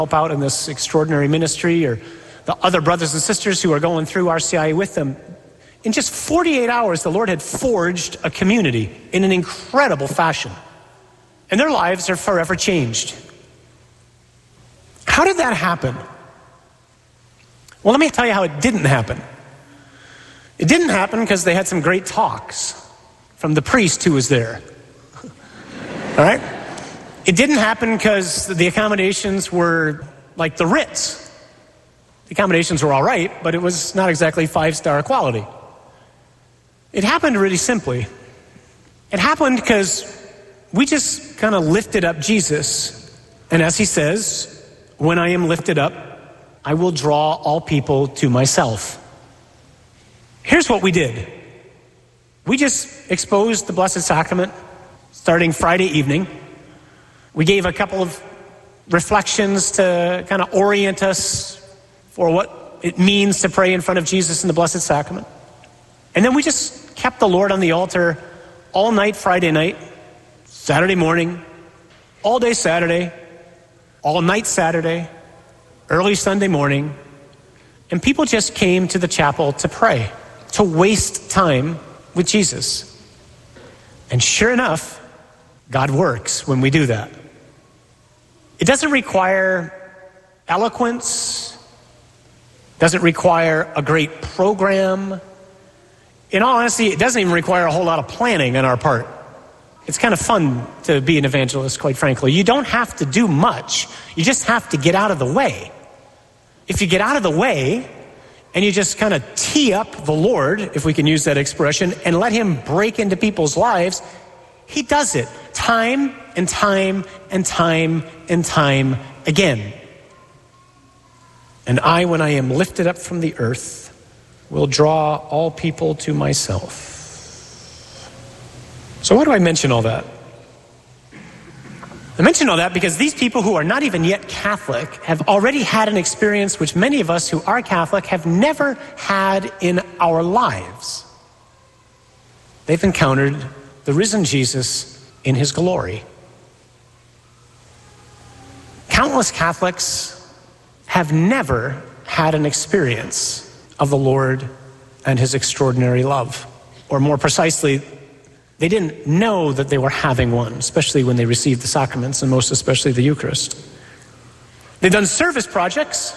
help out in this extraordinary ministry, or the other brothers and sisters who are going through RCIA with them. In just 48 hours, the Lord had forged a community in an incredible fashion. And their lives are forever changed. How did that happen? Well, let me tell you how it didn't happen. It didn't happen because they had some great talks from the priest who was there. All right? It didn't happen because the accommodations were like the Ritz. The accommodations were all right, but it was not exactly 5-star quality. It happened really simply. It happened because we just kind of lifted up Jesus. And as he says, when I am lifted up, I will draw all people to myself. Here's what we did. We just exposed the Blessed Sacrament starting Friday evening. We gave a couple of reflections to kind of orient us for what it means to pray in front of Jesus in the Blessed Sacrament. And then we just kept the Lord on the altar all night Friday night, Saturday morning, all day Saturday, all night Saturday, early Sunday morning. And people just came to the chapel to pray, to waste time with Jesus. And sure enough, God works when we do that. It doesn't require eloquence, doesn't require a great program. In all honesty, it doesn't even require a whole lot of planning on our part. It's kind of fun to be an evangelist, quite frankly. You don't have to do much. You just have to get out of the way. If you get out of the way and you just kind of tee up the Lord, if we can use that expression, and let him break into people's lives, he does it time and time and time and time again. And I, when I am lifted up from the earth, will draw all people to myself. So why do I mention all that? I mention all that because these people who are not even yet Catholic have already had an experience which many of us who are Catholic have never had in our lives. They've encountered the risen Jesus in his glory. Countless Catholics have never had an experience of the Lord and his extraordinary love. Or more precisely, they didn't know that they were having one, especially when they received the sacraments, and most especially the Eucharist. They've done service projects.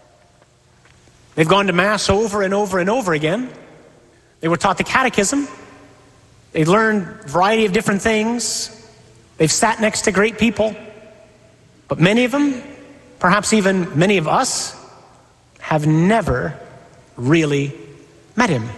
They've gone to Mass over and over and over again. They were taught the catechism. They learned a variety of different things. They've sat next to great people. But many of them, perhaps even many of us, have never really met him.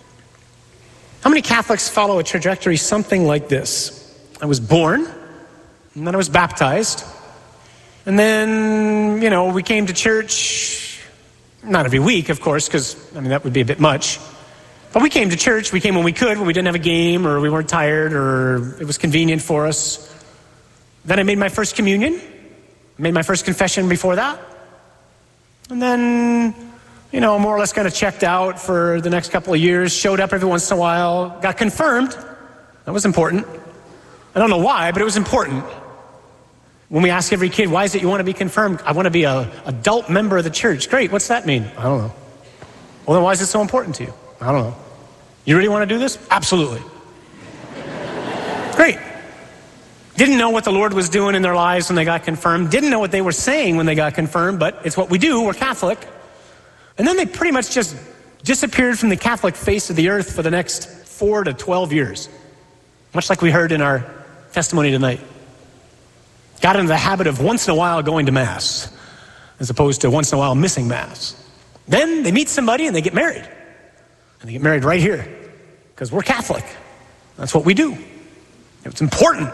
How many Catholics follow a trajectory something like this? I was born, and then I was baptized, and then, we came to church, not every week, of course, because, that would be a bit much. But we came to church. We came when we could, when we didn't have a game, or we weren't tired, or it was convenient for us. Then I made my first communion. I made my first confession before that. And then, more or less kind of checked out for the next couple of years, showed up every once in a while, got confirmed. That was important. I don't know why, but it was important. When we ask every kid, why is it you want to be confirmed? I want to be an adult member of the church. Great, what's that mean? I don't know. Well, then why is it so important to you? I don't know. You really want to do this? Absolutely. Great. Didn't know what the Lord was doing in their lives when they got confirmed. Didn't know what they were saying when they got confirmed, but it's what we do. We're Catholic. And then they pretty much just disappeared from the Catholic face of the earth for the next 4 to 12 years. Much like we heard in our testimony tonight. Got into the habit of once in a while going to Mass, as opposed to once in a while missing Mass. Then they meet somebody and they get married. And they get married right here, because we're Catholic. That's what we do. It's important.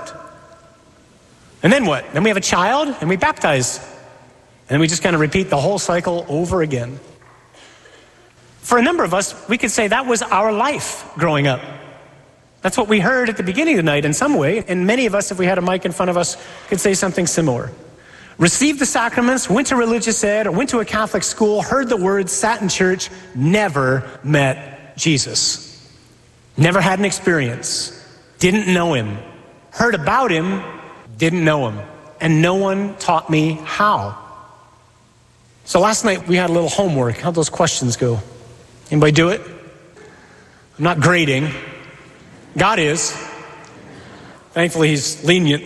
And then what? Then we have a child and we baptize. And then we just kind of repeat the whole cycle over again. For a number of us, we could say that was our life growing up. That's what we heard at the beginning of the night in some way. And many of us, if we had a mic in front of us, could say something similar. Received the sacraments, went to religious ed, or went to a Catholic school, heard the words, sat in church, never met Jesus. Never had an experience. Didn't know him. Heard about him, didn't know him. And no one taught me how. So last night we had a little homework. How'd those questions go? Anybody do it? I'm not grading. God is. Thankfully, he's lenient.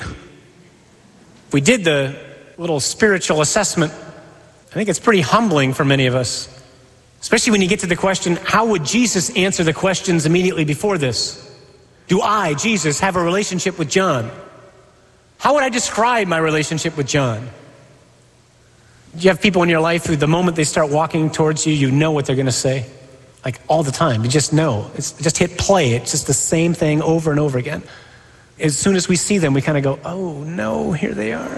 We did the little spiritual assessment. I think it's pretty humbling for many of us, especially when you get to the question, how would Jesus answer the questions immediately before this? Do I, Jesus, have a relationship with John? How would I describe my relationship with John? You have people in your life who the moment they start walking towards you, you know what they're going to say. Like all the time. You just know. It's just hit play. It's just the same thing over and over again. As soon as we see them, we kind of go, oh no, here they are.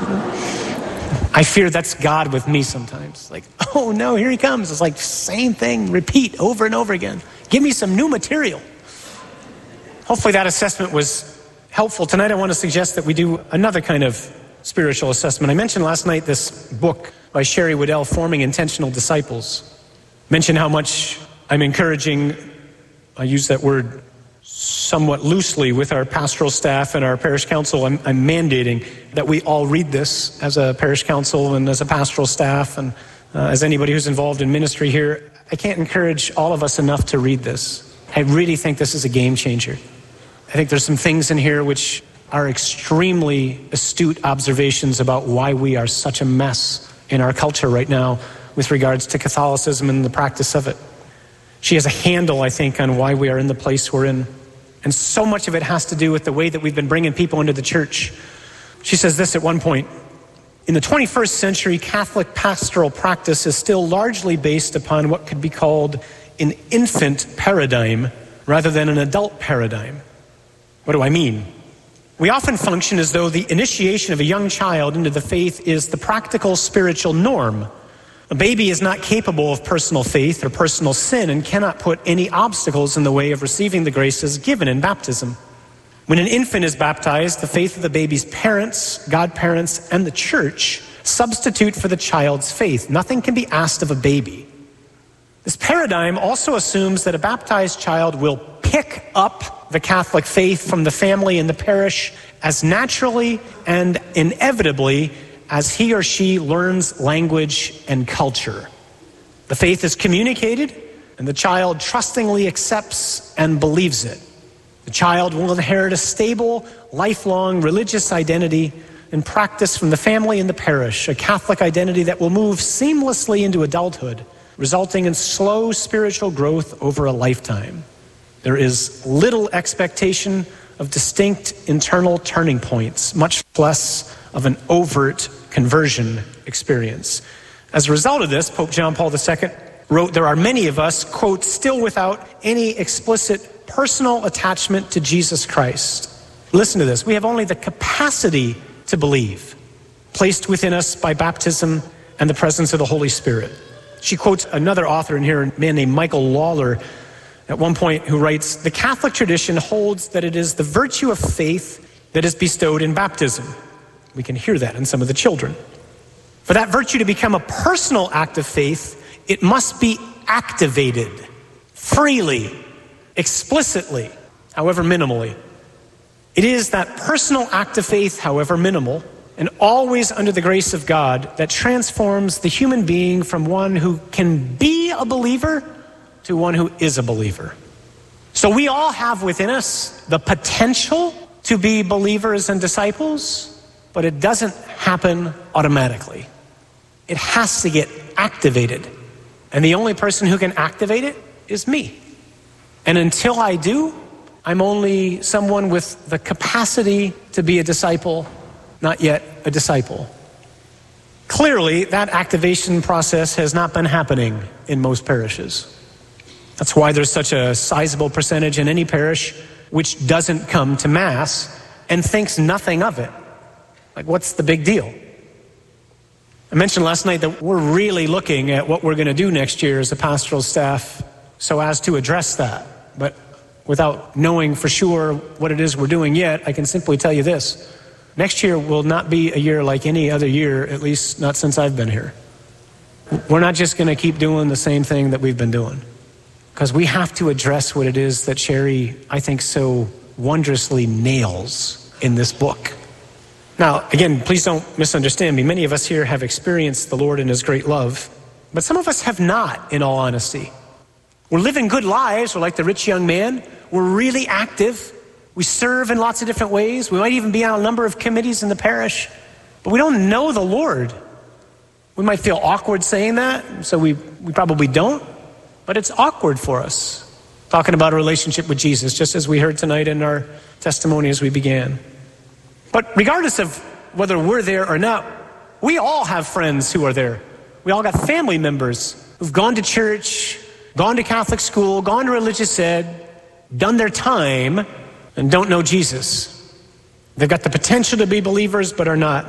I fear that's God with me sometimes. Like, oh no, here he comes. It's like same thing, repeat over and over again. Give me some new material. Hopefully that assessment was helpful. Tonight I want to suggest that we do another kind of spiritual assessment. I mentioned last night this book by Sherry Waddell, Forming Intentional Disciples. Mentioned how much I'm encouraging, I use that word somewhat loosely with our pastoral staff and our parish council. I'm mandating that we all read this as a parish council and as a pastoral staff and as anybody who's involved in ministry here. I can't encourage all of us enough to read this. I really think this is a game changer. I think there's some things in here which are extremely astute observations about why we are such a mess in our culture right now with regards to Catholicism and the practice of it. She has a handle, I think, on why we are in the place we're in. And so much of it has to do with the way that we've been bringing people into the church. She says this at one point: in the 21st century, Catholic pastoral practice is still largely based upon what could be called an infant paradigm rather than an adult paradigm. What do I mean? We often function as though the initiation of a young child into the faith is the practical spiritual norm. A baby is not capable of personal faith or personal sin and cannot put any obstacles in the way of receiving the graces given in baptism. When an infant is baptized, the faith of the baby's parents, godparents, and the church substitute for the child's faith. Nothing can be asked of a baby. This paradigm also assumes that a baptized child will pick up the Catholic faith from the family and the parish as naturally and inevitably as he or she learns language and culture. The faith is communicated, and the child trustingly accepts and believes it. The child will inherit a stable, lifelong religious identity and practice from the family and the parish, a Catholic identity that will move seamlessly into adulthood, resulting in slow spiritual growth over a lifetime. There is little expectation of distinct internal turning points, much less of an overt conversion experience. As a result of this, Pope John Paul II wrote, there are many of us, quote, still without any explicit personal attachment to Jesus Christ. Listen to this. We have only the capacity to believe, placed within us by baptism and the presence of the Holy Spirit. She quotes another author in here, a man named Michael Lawler, at one point, who writes, the Catholic tradition holds that it is the virtue of faith that is bestowed in baptism. We can hear that in some of the children. For that virtue to become a personal act of faith, it must be activated freely, explicitly, however minimally. It is that personal act of faith, however minimal, and always under the grace of God, that transforms the human being from one who can be a believer to one who is a believer. So we all have within us the potential to be believers and disciples, but it doesn't happen automatically. It has to get activated. And the only person who can activate it is me. And until I do, I'm only someone with the capacity to be a disciple, not yet a disciple. Clearly, that activation process has not been happening in most parishes. That's why there's such a sizable percentage in any parish which doesn't come to Mass and thinks nothing of it. Like, what's the big deal? I mentioned last night that we're really looking at what we're going to do next year as a pastoral staff so as to address that. But without knowing for sure what it is we're doing yet, I can simply tell you this. Next year will not be a year like any other year, at least not since I've been here. We're not just going to keep doing the same thing that we've been doing, because we have to address what it is that Sherry, I think, so wondrously nails in this book. Now, again, please don't misunderstand me. Many of us here have experienced the Lord and his great love, but some of us have not, in all honesty. We're living good lives. We're like the rich young man. We're really active. We serve in lots of different ways. We might even be on a number of committees in the parish, but we don't know the Lord. We might feel awkward saying that, so we probably don't, but it's awkward for us talking about a relationship with Jesus, just as we heard tonight in our testimony as we began. But regardless of whether we're there or not, we all have friends who are there. We all got family members who've gone to church, gone to Catholic school, gone to religious ed, done their time, and don't know Jesus. They've got the potential to be believers, but are not.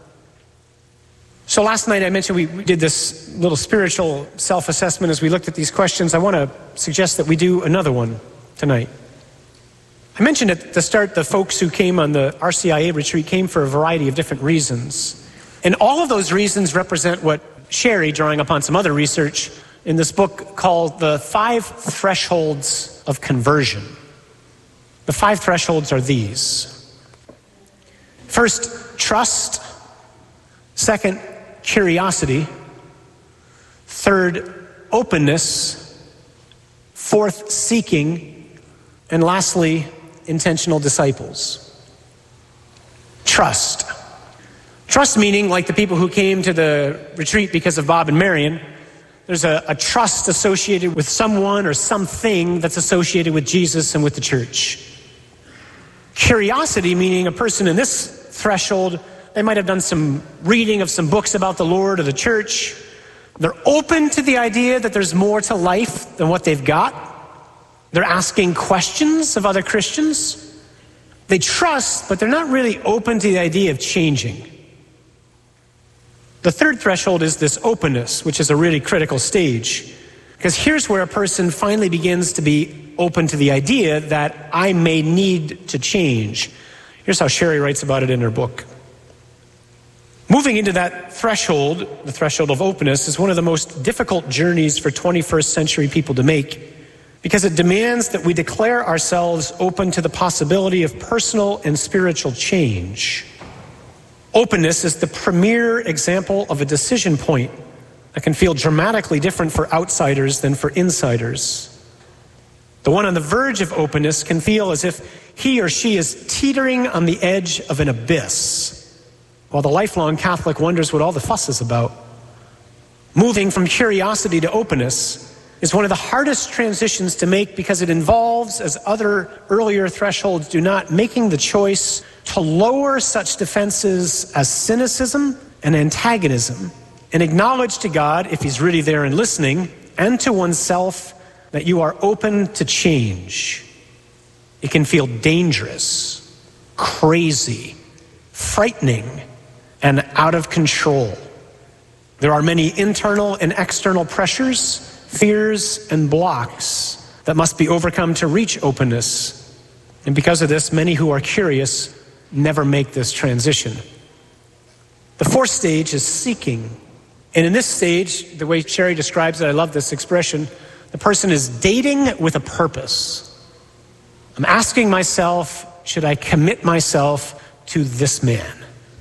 So last night I mentioned we did this little spiritual self-assessment as we looked at these questions. I want to suggest that we do another one tonight. I mentioned at the start the folks who came on the RCIA retreat came for a variety of different reasons. And all of those reasons represent what Sherry, drawing upon some other research in this book, called the 5 thresholds of conversion. The 5 thresholds are these. First, trust. Second, curiosity. Third, openness. Fourth, seeking. And lastly, intentional disciples. Trust. Trust meaning, like the people who came to the retreat because of Bob and Marion, there's a trust associated with someone or something that's associated with Jesus and with the church. Curiosity meaning a person in this threshold, they might have done some reading of some books about the Lord or the church. They're open to the idea that there's more to life than what they've got. They're asking questions of other Christians. They trust, but they're not really open to the idea of changing. The third threshold is this openness, which is a really critical stage. Because here's where a person finally begins to be open to the idea that I may need to change. Here's how Sherry writes about it in her book. Moving into that threshold, the threshold of openness, is one of the most difficult journeys for 21st century people to make, because it demands that we declare ourselves open to the possibility of personal and spiritual change. Openness is the premier example of a decision point that can feel dramatically different for outsiders than for insiders. The one on the verge of openness can feel as if he or she is teetering on the edge of an abyss, while the lifelong Catholic wonders what all the fuss is about. Moving from curiosity to openness is one of the hardest transitions to make because it involves, as other earlier thresholds do not, making the choice to lower such defenses as cynicism and antagonism and acknowledge to God, if he's really there and listening, and to oneself that you are open to change. It can feel dangerous, crazy, frightening, and out of control. There are many internal and external pressures, fears, and blocks that must be overcome to reach openness. And because of this, many who are curious never make this transition. The fourth stage is seeking. And in this stage, the way Sherry describes it, I love this expression, the person is dating with a purpose. I'm asking myself, should I commit myself to this man?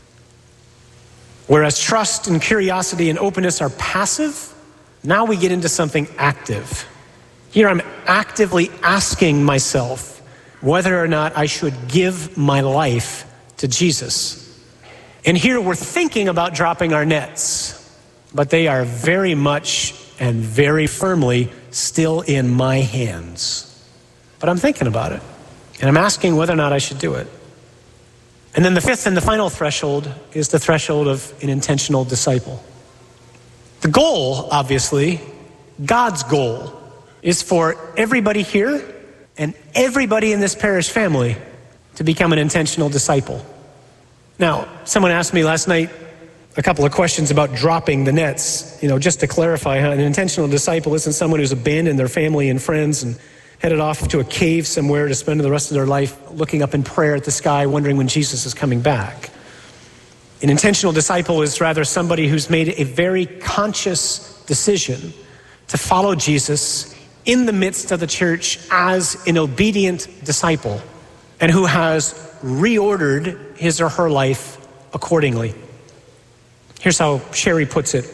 Whereas trust and curiosity and openness are passive, now we get into something active. Here I'm actively asking myself whether or not I should give my life to Jesus. And here we're thinking about dropping our nets, but they are very much and very firmly still in my hands. But I'm thinking about it, and I'm asking whether or not I should do it. And then the fifth and the final threshold is the threshold of an intentional disciple. The goal, obviously, God's goal, is for everybody here and everybody in this parish family to become an intentional disciple. Now, someone asked me last night a couple of questions about dropping the nets. Just to clarify, an intentional disciple isn't someone who's abandoned their family and friends and headed off to a cave somewhere to spend the rest of their life looking up in prayer at the sky, wondering when Jesus is coming back. An intentional disciple is rather somebody who's made a very conscious decision to follow Jesus in the midst of the church as an obedient disciple, and who has reordered his or her life accordingly. Here's how Sherry puts it.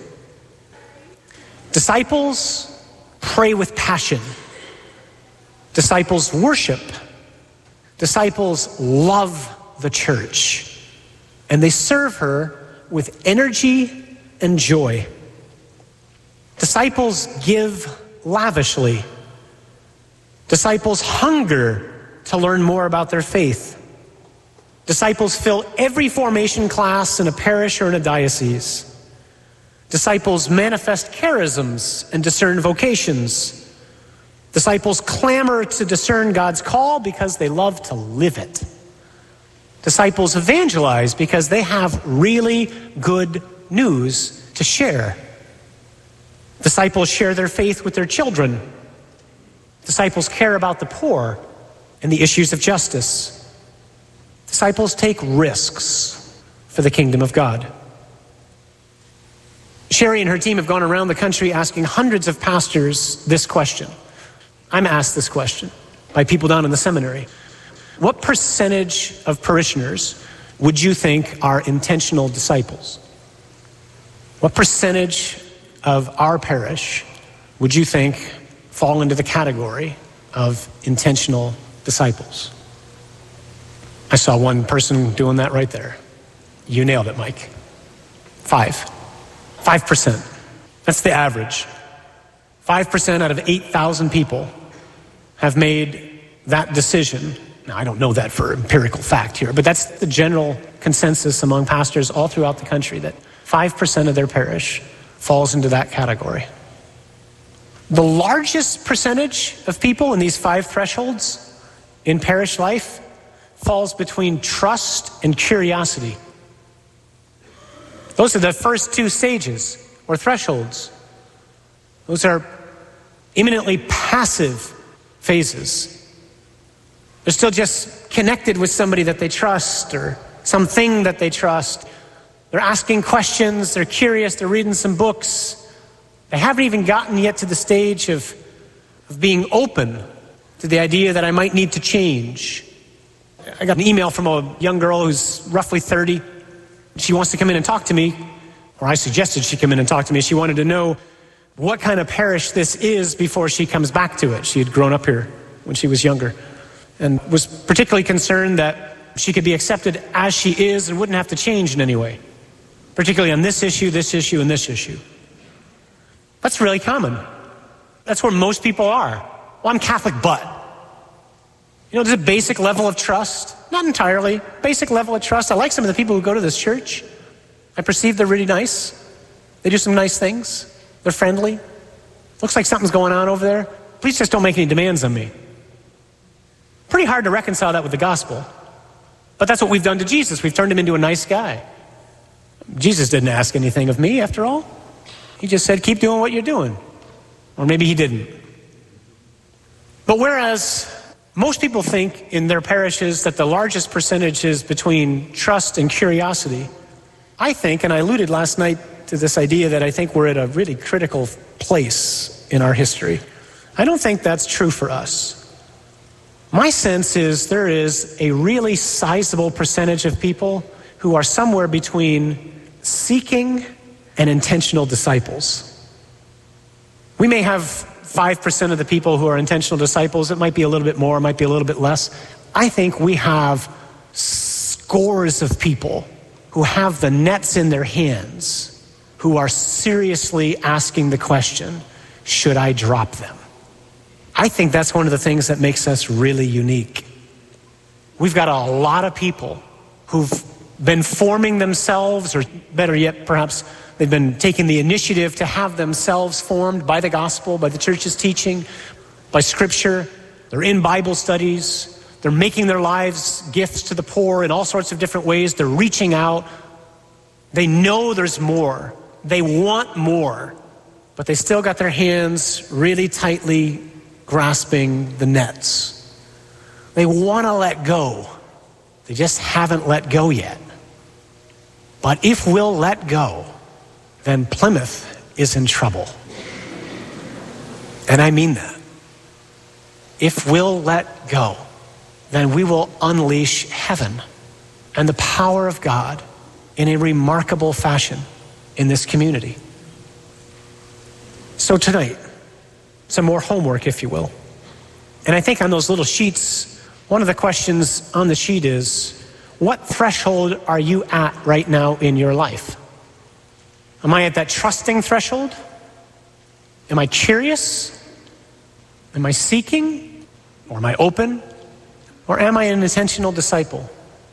Disciples pray with passion. Disciples worship. Disciples love the church. And they serve her with energy and joy. Disciples give lavishly. Disciples hunger to learn more about their faith. Disciples fill every formation class in a parish or in a diocese. Disciples manifest charisms and discern vocations. Disciples clamor to discern God's call because they love to live it. Disciples evangelize because they have really good news to share. Disciples share their faith with their children. Disciples care about the poor and the issues of justice. Disciples take risks for the kingdom of God. Sherry and her team have gone around the country asking hundreds of pastors this question. I'm asked this question by people down in the seminary. What percentage of parishioners would you think are intentional disciples? What percentage of our parish would you think fall into the category of intentional disciples? I saw one person doing that right there. You nailed it, Mike. 5%. That's the average. 5% out of 8,000 people have made that decision. Now, I don't know that for empirical fact here, but that's the general consensus among pastors all throughout the country, that 5% of their parish falls into that category. The largest percentage of people in these 5 thresholds in parish life falls between trust and curiosity. Those are the first 2 stages or thresholds. Those are eminently passive phases. They're still just connected with somebody that they trust or something that they trust. They're asking questions, they're curious, they're reading some books. They haven't even gotten yet to the stage of being open to the idea that I might need to change. I got an email from a young girl who's roughly 30. She wants to come in and talk to me, or I suggested she come in and talk to me. She wanted to know what kind of parish this is before she comes back to it. She had grown up here when she was younger and was particularly concerned that she could be accepted as she is and wouldn't have to change in any way, particularly on this issue, and this issue. That's really common. That's where most people are. Well, I'm Catholic, but. There's a basic level of trust. Not entirely. Basic level of trust. I like some of the people who go to this church. I perceive they're really nice. They do some nice things. They're friendly. Looks like something's going on over there. Please just don't make any demands on me. Pretty hard to reconcile that with the gospel. But that's what we've done to Jesus. We've turned him into a nice guy. Jesus didn't ask anything of me, after all. He just said, keep doing what you're doing. Or maybe he didn't. But whereas most people think in their parishes that the largest percentage is between trust and curiosity, I think, and I alluded last night to this idea that I think we're at a really critical place in our history. I don't think that's true for us. My sense is there is a really sizable percentage of people who are somewhere between seeking and intentional disciples. We may have 5% of the people who are intentional disciples. It might be a little bit more, it might be a little bit less. I think we have scores of people who have the nets in their hands, who are seriously asking the question, should I drop them? I think that's one of the things that makes us really unique. We've got a lot of people who've been forming themselves, or better yet, perhaps they've been taking the initiative to have themselves formed by the gospel, by the church's teaching, by scripture. They're in Bible studies. They're making their lives gifts to the poor in all sorts of different ways. They're reaching out. They know there's more. They want more, but they still got their hands really tightly grasping the nets. They want to let go. They just haven't let go yet. But if we'll let go, then Plymouth is in trouble. And I mean that. If we'll let go, then we will unleash heaven and the power of God in a remarkable fashion in this community. So tonight, some more homework, if you will. And I think on those little sheets, one of the questions on the sheet is, what threshold are you at right now in your life? Am I at that trusting threshold? Am I curious? Am I seeking? Or am I open? Or am I an intentional disciple?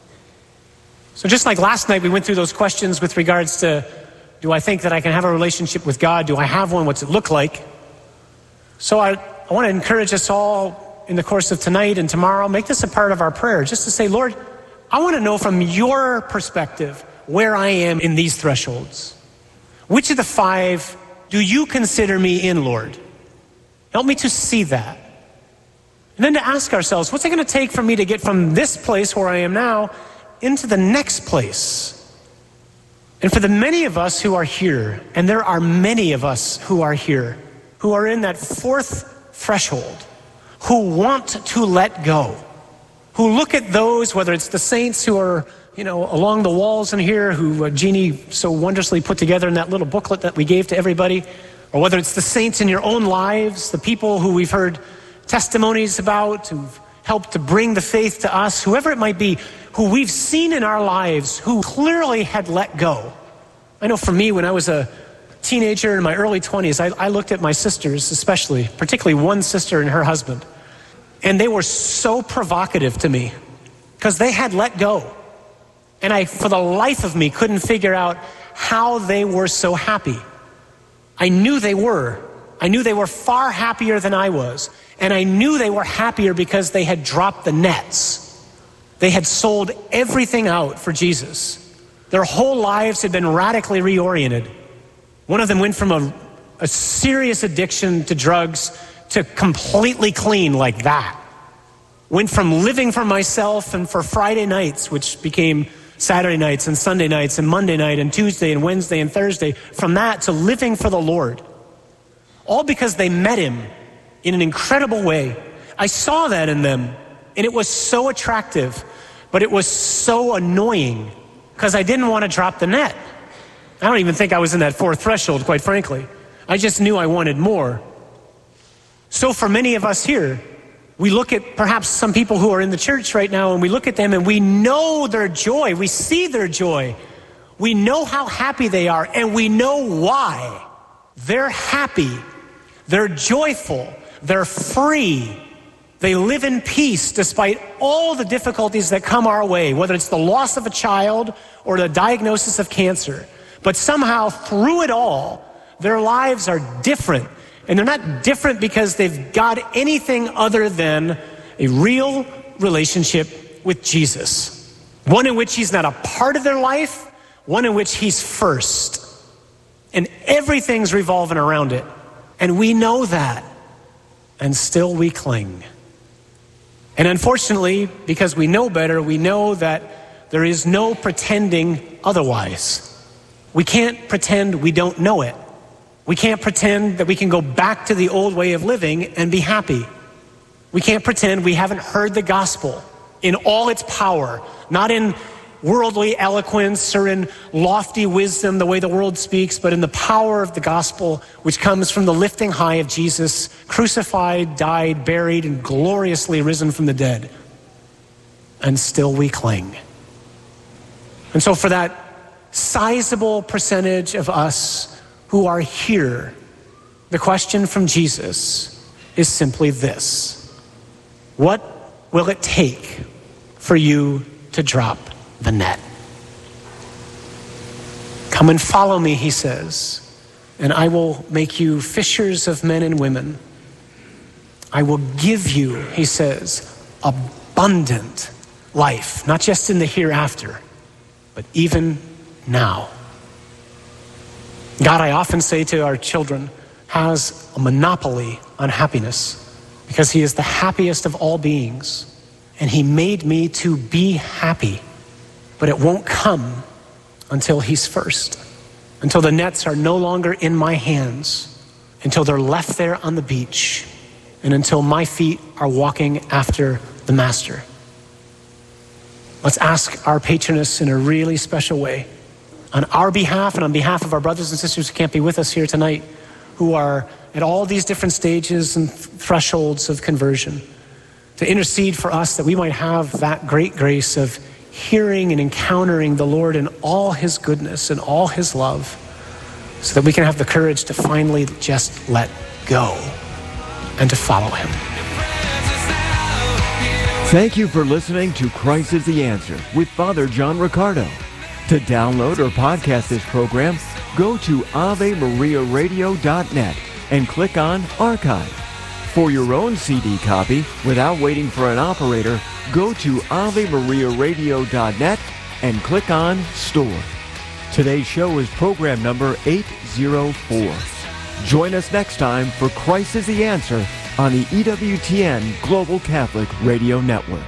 So just like last night, we went through those questions with regards to, do I think that I can have a relationship with God? Do I have one? What's it look like? So I want to encourage us all in the course of tonight and tomorrow, make this a part of our prayer, just to say, Lord, I want to know from your perspective where I am in these thresholds. Which of the 5 do you consider me in, Lord? Help me to see that. And then to ask ourselves, what's it going to take for me to get from this place where I am now into the next place? And for the many of us who are here, and there are many of us who are here, who are in that 4th threshold, who want to let go, who look at those, whether it's the saints who are, along the walls in here, who Jeannie so wondrously put together in that little booklet that we gave to everybody, or whether it's the saints in your own lives, the people who we've heard testimonies about, who've helped to bring the faith to us, whoever it might be, who we've seen in our lives, who clearly had let go. I know for me, when I was a teenager in my early 20s, I looked at my sisters, especially, particularly one sister and her husband, and they were so provocative to me because they had let go. And I, for the life of me, couldn't figure out how they were so happy. I knew they were. I knew they were far happier than I was. And I knew they were happier because they had dropped the nets. They had sold everything out for Jesus. Their whole lives had been radically reoriented. One of them went from a serious addiction to drugs to completely clean like that. Went from living for myself and for Friday nights, which became Saturday nights and Sunday nights and Monday night and Tuesday and Wednesday and Thursday, from that to living for the Lord. All because they met him in an incredible way. I saw that in them, and it was so attractive, but it was so annoying because I didn't want to drop the net. I don't even think I was in that 4th threshold, quite frankly. I just knew I wanted more. So for many of us here, we look at perhaps some people who are in the church right now, and we look at them and we know their joy. We see their joy. We know how happy they are, and we know why. They're happy. They're joyful. They're free. They live in peace despite all the difficulties that come our way, whether it's the loss of a child or the diagnosis of cancer. But somehow through it all, their lives are different. And they're not different because they've got anything other than a real relationship with Jesus. One in which he's not a part of their life, one in which he's first. And everything's revolving around it. And we know that. And still we cling. And unfortunately, because we know better, we know that there is no pretending otherwise. We can't pretend we don't know it. We can't pretend that we can go back to the old way of living and be happy. We can't pretend we haven't heard the gospel in all its power, not in worldly eloquence or in lofty wisdom, the way the world speaks, but in the power of the gospel, which comes from the lifting high of Jesus, crucified, died, buried, and gloriously risen from the dead. And still we cling. And so for that sizable percentage of us who are here, the question from Jesus is simply this: what will it take for you to drop the net? Come and follow me, he says, and I will make you fishers of men and women. I will give you, he says, abundant life, not just in the hereafter, but even now. God, I often say to our children, has a monopoly on happiness because he is the happiest of all beings. And he made me to be happy, but it won't come until he's first, until the nets are no longer in my hands, until they're left there on the beach, and until my feet are walking after the master. Let's ask our patroness in a really special way on our behalf and on behalf of our brothers and sisters who can't be with us here tonight, who are at all these different stages and thresholds of conversion, to intercede for us that we might have that great grace of hearing and encountering the Lord in all his goodness and all his love, so that we can have the courage to finally just let go and to follow him. Thank you for listening to Christ is the Answer with Father John Riccardo. To download or podcast this program, go to AveMariaRadio.net and click on Archive. For your own CD copy, without waiting for an operator, go to AveMariaRadio.net and click on Store. Today's show is program number 804. Join us next time for Christ is the Answer on the EWTN Global Catholic Radio Network.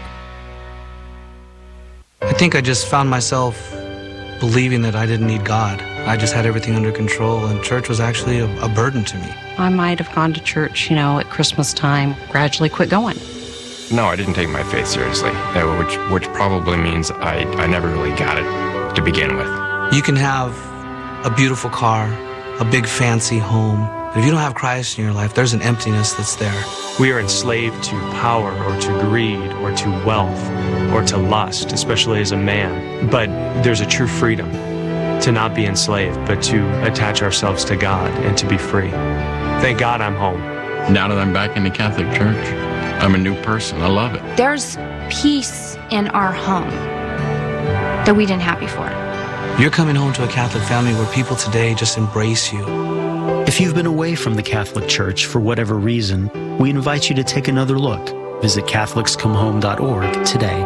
I think I just found myself believing that I didn't need God. I just had everything under control, and church was actually a burden to me. I might have gone to church, at Christmas time, gradually quit going. No, I didn't take my faith seriously, which probably means I never really got it to begin with. You can have a beautiful car, a big fancy home, but if you don't have Christ in your life, there's an emptiness that's there. We are enslaved to power or to greed or to wealth or to lust, especially as a man. But there's a true freedom to not be enslaved, but to attach ourselves to God and to be free. Thank God I'm home. Now that I'm back in the Catholic Church, I'm a new person. I love it. There's peace in our home that we didn't have before. You're coming home to a Catholic family where people today just embrace you. If you've been away from the Catholic Church for whatever reason, we invite you to take another look. Visit CatholicsComeHome.org today.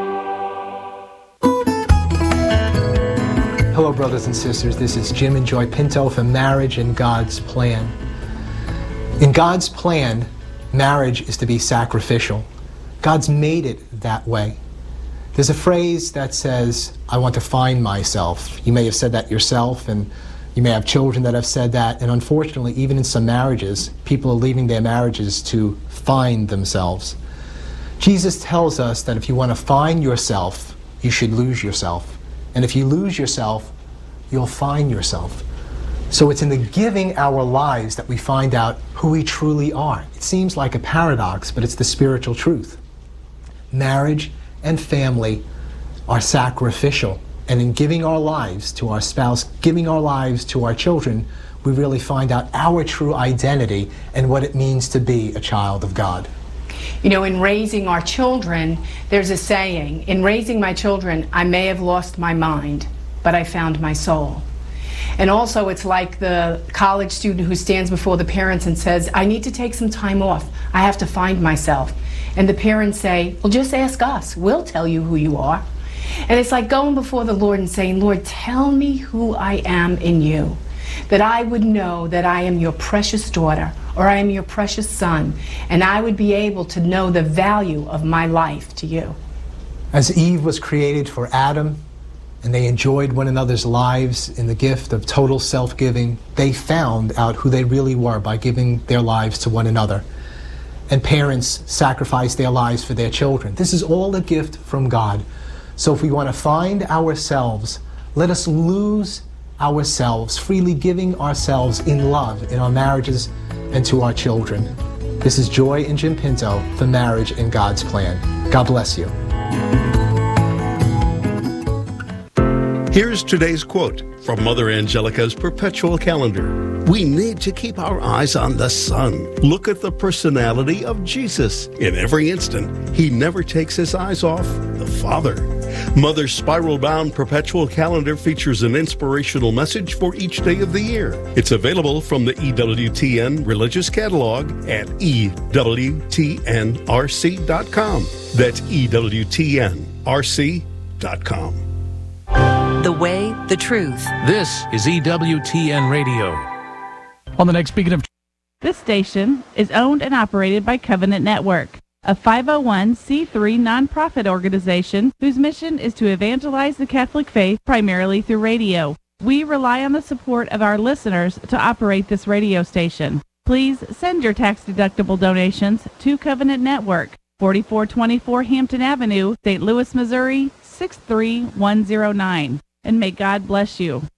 Hello, brothers and sisters. This is Jim and Joy Pinto for Marriage in God's Plan. In God's plan, marriage is to be sacrificial. God's made it that way. There's a phrase that says, I want to find myself. You may have said that yourself, and you may have children that have said that, and unfortunately, even in some marriages, people are leaving their marriages to find themselves. Jesus tells us that if you want to find yourself, you should lose yourself. And if you lose yourself, you'll find yourself. So it's in the giving our lives that we find out who we truly are. It seems like a paradox, but it's the spiritual truth. Marriage and family are sacrificial. And in giving our lives to our spouse, giving our lives to our children, we really find out our true identity and what it means to be a child of God. In raising our children, there's a saying, in raising my children, I may have lost my mind, but I found my soul. And also, it's like the college student who stands before the parents and says, I need to take some time off. I have to find myself. And the parents say, well, just ask us. We'll tell you who you are. And it's like going before the Lord and saying, Lord, tell me who I am in you, that I would know that I am your precious daughter or I am your precious son, and I would be able to know the value of my life to you. As Eve was created for Adam, and they enjoyed one another's lives in the gift of total self-giving, they found out who they really were by giving their lives to one another. And parents sacrificed their lives for their children. This is all a gift from God. So if we want to find ourselves, let us lose ourselves, freely giving ourselves in love in our marriages and to our children. This is Joy and Jim Pinto for Marriage in God's Plan. God bless you. Here's today's quote from Mother Angelica's Perpetual Calendar. We need to keep our eyes on the Son. Look at the personality of Jesus. In every instant, he never takes his eyes off the Father. Mother's spiral-bound Perpetual Calendar features an inspirational message for each day of the year. It's available from the EWTN Religious Catalog at EWTNRC.com. That's EWTNRC.com. The way, the truth. This is EWTN Radio. On the next Speaking of... This station is owned and operated by Covenant Network, a 501c3 nonprofit organization whose mission is to evangelize the Catholic faith primarily through radio. We rely on the support of our listeners to operate this radio station. Please send your tax-deductible donations to Covenant Network, 4424 Hampton Avenue, St. Louis, Missouri, 63109. And may God bless you.